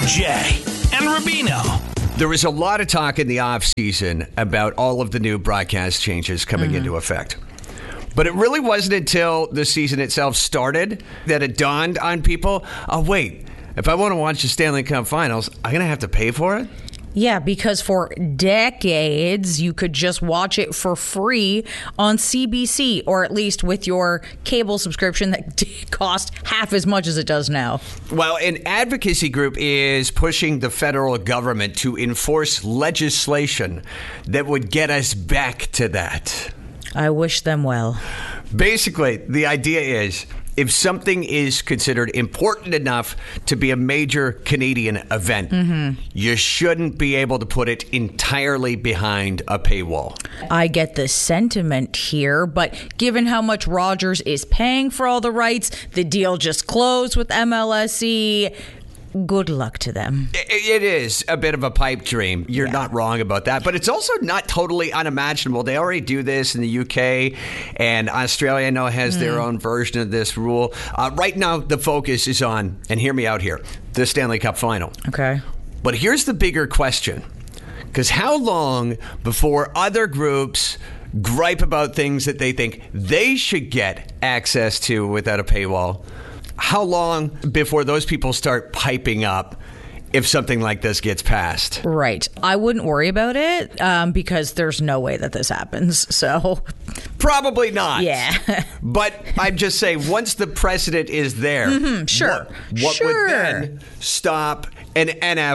Jay and Rubino. There was a lot of talk in the offseason about all of the new broadcast changes coming into effect. But it really wasn't until the season itself started that it dawned on people, oh, wait, if I want to watch the Stanley Cup Finals, I'm going to have to pay for it? Yeah, because for decades, you could just watch it for free on CBC, or at least with your cable subscription that cost half as much as it does now. Well, an advocacy group is pushing the federal government to enforce legislation that would get us back to that. I wish them well. Basically, the idea is, if something is considered important enough to be a major Canadian event, you shouldn't be able to put it entirely behind a paywall. I get the sentiment here, but given how much Rogers is paying for all the rights, the deal just closed with MLSE. Good luck to them. It is a bit of a pipe dream. You're not wrong about that. But it's also not totally unimaginable. They already do this in the UK, and Australia, I know, has their own version of this rule. Right now, the focus is on, and hear me out here, the Stanley Cup Final. Okay. But here's the bigger question. Because how long before other groups gripe about things that they think they should get access to without a paywall? How long before those people start piping up if something like this gets passed? Right. I wouldn't worry about it because there's no way that this happens. So probably not. Yeah. But I'm just saying, once the precedent is there, sure. What would then stop an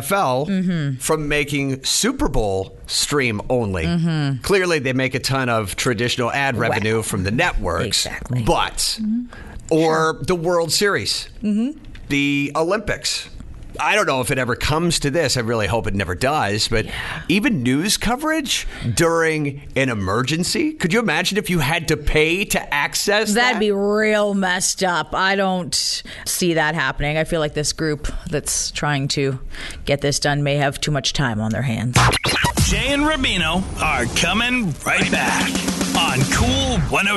NFL from making Super Bowl stream only? Clearly, they make a ton of traditional ad revenue from the networks. Exactly. But... Or the World Series, the Olympics. I don't know if it ever comes to this. I really hope it never does. But even news coverage during an emergency. Could you imagine if you had to pay to access that? That'd be real messed up. I don't see that happening. I feel like this group that's trying to get this done may have too much time on their hands. Jay and Rubino are coming right back on Cool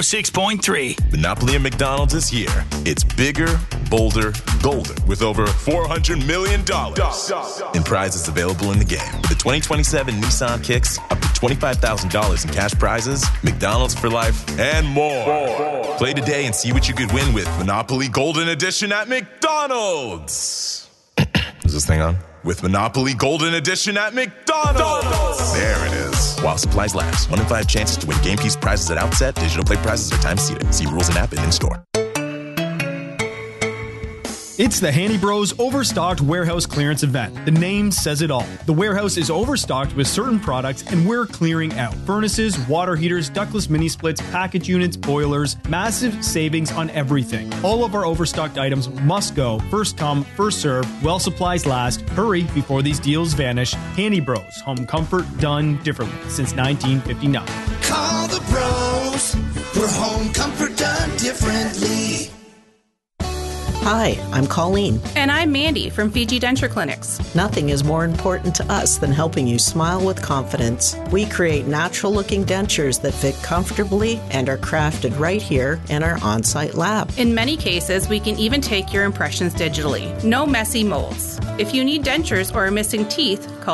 106.3. Monopoly at McDonald's is here. It's bigger, bolder, golder, with over $400 million in prizes available in the game. The 2027 Nissan Kicks, up to $25,000 in cash prizes, McDonald's for life, and more. Play today and see what you could win with Monopoly Golden Edition at McDonald's. Is this thing on? With Monopoly Golden Edition at McDonald's. There it is. While supplies last. 1 in 5 chances to win game piece prizes at outset. Digital play prizes are time seated. See rules and app and in-store. It's the Handy Bros Overstocked Warehouse Clearance Event. The name says it all. The warehouse is overstocked with certain products, and we're clearing out furnaces, water heaters, ductless mini splits, package units, boilers, massive savings on everything. All of our overstocked items must go. First come, first serve. While supplies last. Hurry before these deals vanish. Handy Bros. Home comfort done differently since 1959. Call the bros for home comfort done differently. Hi, I'm Colleen. And I'm Mandy from Fiji Denture Clinics. Nothing is more important to us than helping you smile with confidence. We create natural-looking dentures that fit comfortably and are crafted right here in our on-site lab. In many cases, we can even take your impressions digitally. No messy molds. If you need dentures or are missing teeth, call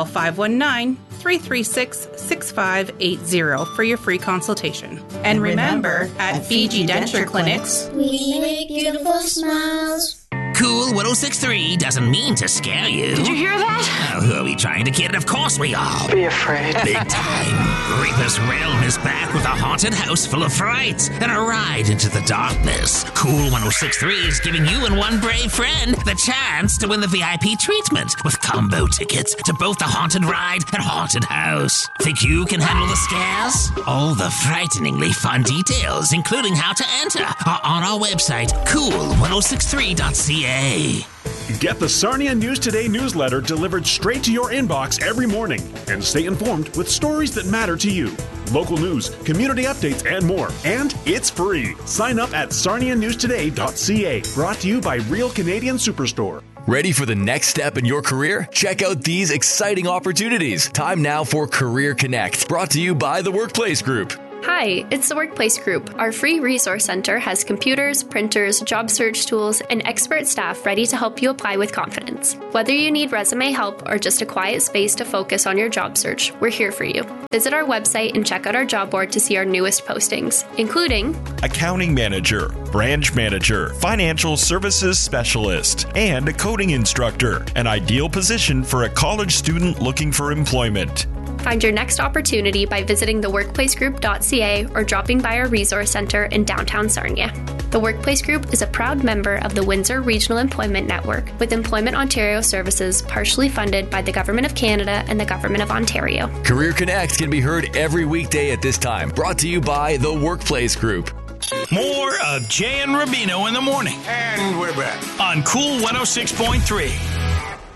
519-336-6580 for your free consultation. And remember, at Fiji Denture Clinics, we make beautiful smiles. Cool 106.3 doesn't mean to scare you. Did you hear that? Oh, who are we trying to kid? Of course we are. Be afraid. Big time. Reaper's Realm is back with a haunted house full of fright and a ride into the darkness. Cool 106.3 is giving you and one brave friend the chance to win the VIP treatment with combo tickets to both the haunted ride and haunted house. Think you can handle the scares? All the frighteningly fun details, including how to enter, are on our website, cool1063.ca. Get the Sarnia News Today newsletter delivered straight to your inbox every morning and stay informed with stories that matter to you. Local news, community updates, and more. And it's free. Sign up at sarnianewstoday.ca. Brought to you by Real Canadian Superstore. Ready for the next step in your career? Check out these exciting opportunities. Time now for Career Connect, brought to you by the Workplace Group. Hi, it's the Workplace Group. Our free resource center has computers, printers, job search tools, and expert staff ready to help you apply with confidence. Whether you need resume help or just a quiet space to focus on your job search, we're here for you. Visit our website and check out our job board to see our newest postings, including accounting manager, branch manager, financial services specialist, and a coding instructor, an ideal position for a college student looking for employment. Find your next opportunity by visiting theworkplacegroup.ca or dropping by our resource center in downtown Sarnia. The Workplace Group is a proud member of the Windsor Regional Employment Network, with Employment Ontario services partially funded by the Government of Canada and the Government of Ontario. Career Connect can be heard every weekday at this time. Brought to you by the Workplace Group. More of Jay and Rubino in the morning. And we're back on Cool 106.3.